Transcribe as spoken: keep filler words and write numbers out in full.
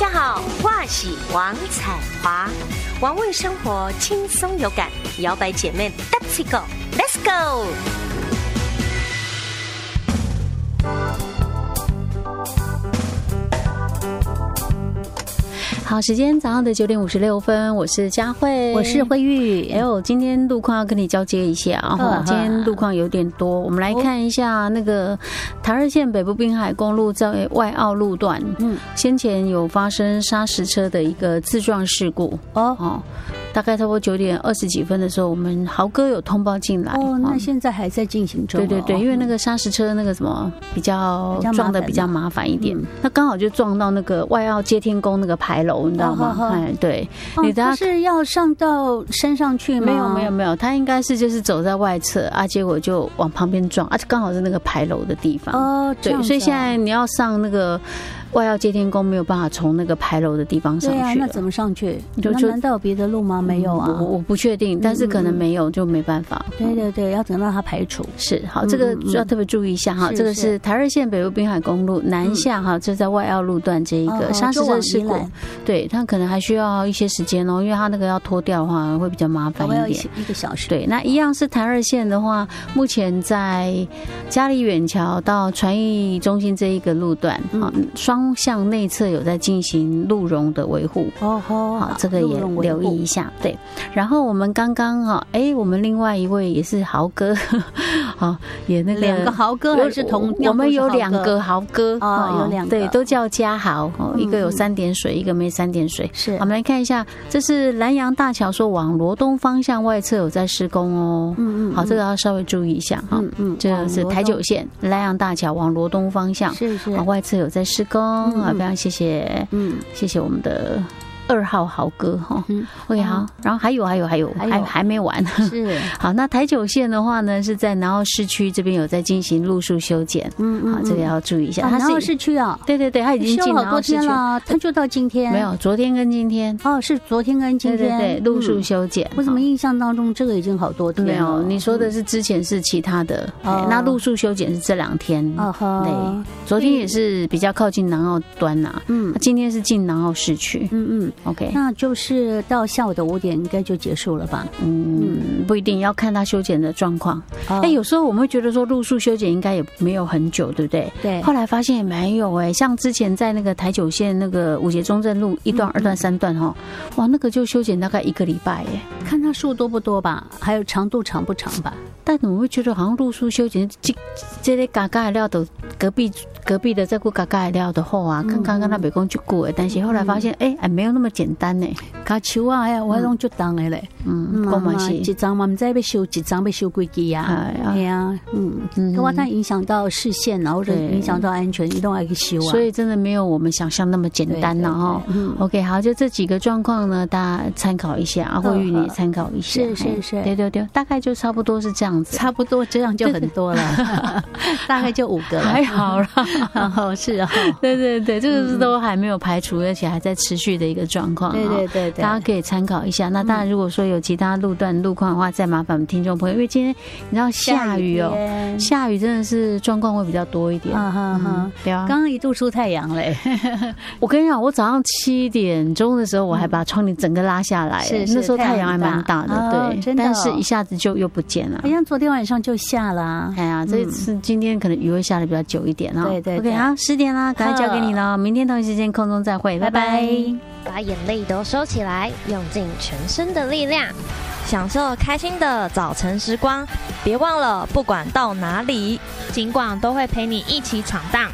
家好，我是王彩华，玩味生活轻松有感，摇摆姐妹 Let's go Let's go。 好，时间早上的九点五十六分，我是佳慧， 我是慧玉。 哎呦，今天路况要跟你交接一下啊，今天路况有点多，我们来看一下那个台二线北部滨海公路在外澳路段，嗯，先前有发生砂石车的一个自撞事故哦哦。大概差不多九点二十几分的时候，我们豪哥有通报进来。 哦，那现在还在进行中。 对对对，因为那个砂石车那个什么比较撞的比较麻烦一点，那刚好就撞到那个外澳接天宫那个牌楼，你知道吗？哎，对， 你他是要上到山上去吗？ 没有没有没有，他应该是就是走在外侧啊，结果就往旁边撞啊，刚好是那个牌楼的地方。哦，对，所以现在你要上那个外澳接天宫，没有办法从那个牌楼的地方上去。对啊，那怎么上去？那难道有别的路吗？没有啊， 我我不确定，但是可能没有，就没办法。 对对对，要等到它排除。 是好，这个要特别注意一下哈。这个是台二线北部滨海公路南下哈，这在外澳路段这一个砂石车事故，对，它可能还需要一些时间哦，因为它那个要脱掉的话会比较麻烦一点， 一个小时。 对，那一样是台二线的话，目前在嘉里远桥到传艺中心这一个路段啊，双向内侧有在进行路容的维护。哦吼，好，这个也留意一下。对，然后我们刚刚哈，哎，我们另外一位也是豪哥，好，也那个两个豪哥还是同， 我们有两个豪哥啊，有两个， 对，都叫嘉豪，一个有三点水，一个没三点水。是，我们来看一下，这是南洋大桥说往罗东方向外侧有在施工哦。嗯嗯，好，这个要稍微注意一下哈。嗯嗯，这个是台九线南洋大桥往罗东方向，是是，往外侧有在施工啊，非常谢谢，嗯，谢谢我们的二号豪哥哈。OK， 好，然后还有还有还有还还没完。是，好，那台九线的话呢，是在南澳市区这边有在进行路树修剪。嗯嗯，好，这个要注意一下。 南澳市区啊， 对对对，它已经进好多天了，它就到今天。 没有，昨天跟今天。 哦，是昨天跟今天。 对对对，路树修剪。 我怎么印象当中这个已经好多天了？ 没有，你说的是之前是其他的，那路树修剪是这两天。哦对，昨天也是比较靠近南澳端呐。嗯，今天是进南澳市区。嗯嗯 ，OK， 那就是到下午的五点应该就结束了吧？ 嗯，不一定，要看它修剪的状况。哎，有时候我们会觉得说路树修剪应该也没有很久，对不对？对。后来发现也没有哎，像之前在那个台九线那个五节中正路一段、二段、三段哈，哇，那个就修剪大概一个礼拜耶。 看它树多不多吧，还有长度长不长吧。 但我会觉得好像路树修剪这这类嘎嘎的料的隔壁隔壁的在顾嘎嘎的料的后啊，看看看他美工去过哎，但是后来发现哎哎没有那么简单呢。 卡树啊，哎，我拢就当的嘞，嗯，讲嘛是一张嘛，唔知要修一张要修几支啊，哎呀，嗯，可我它影响到视线，然后影响到安全，一定要去修啊。 所以真的没有我们想象那么简单了哈。OK， 好，就这几个状况呢，大家参考一下，或许你也参考一下。 是是是， 对对对，大概就差不多是这样子， 差不多这样就很多了，大概就五个了， 还好啦。 哦，是啊， 对对对，这个是都还没有排除，而且还在持续的一个状况。对对对。大家可以参考一下。那当然，如果说有其他路段路况的话，再麻烦我们听众朋友，因为今天你知道下雨哦，下雨真的是状况会比较多一点。哈哈， 对啊，刚刚一度出太阳嘞。 我跟你讲，我早上七点钟的时候，我还把窗帘整个拉下来，那时候太阳还蛮大的，对，但是一下子就又不见了。 好像昨天晚上就下了。 哎呀，这一次今天可能雨会下的比较久一点啊。 对对 ，OK， 好，十点啦，赶快交给你了，明天同一时间空中再会，拜拜。 把眼泪都收起来，用尽全身的力量，享受开心的早晨时光。别忘了，不管到哪里， 尽管都会陪你一起闯荡。